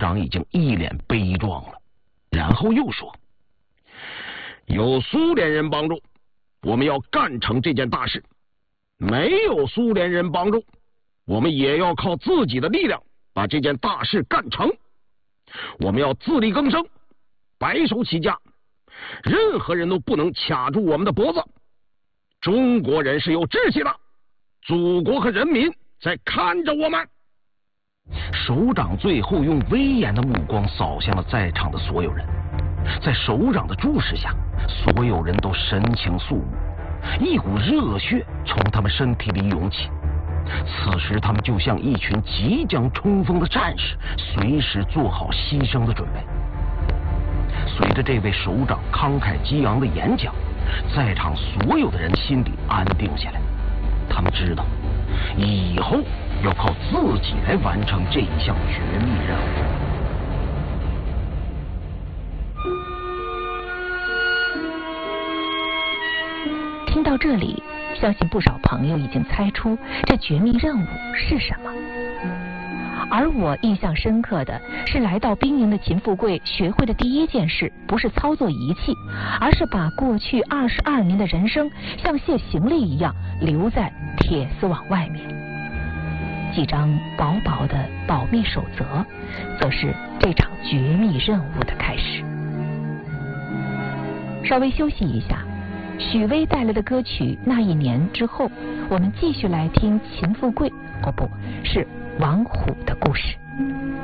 长已经一脸悲壮了，然后又说：有苏联人帮助，我们要干成这件大事；没有苏联人帮助，我们也要靠自己的力量把这件大事干成。我们要自力更生，白手起家，任何人都不能卡住我们的脖子。中国人是有志气的，祖国和人民在看着我们。首长最后用威严的目光扫向了在场的所有人，在首长的注视下，所有人都神情肃穆，一股热血从他们身体里涌起。此时他们就像一群即将冲锋的战士，随时做好牺牲的准备。随着这位首长慷慨激昂的演讲，在场所有的人心里安定下来，他们知道以后要靠自己来完成这一项绝密任务。 听到这里，相信不少朋友已经猜出这绝密任务是什么。而我印象深刻的是，来到兵营的秦富贵学会的第一件事，不是操作仪器，而是把过去22年的人生像卸行李一样留在铁丝网外面。几张薄薄的保密守则，则是这场绝密任务的开始。稍微休息一下，许巍带来的歌曲《那一年》之后，我们继续来听秦富贵，不是王虎的故事。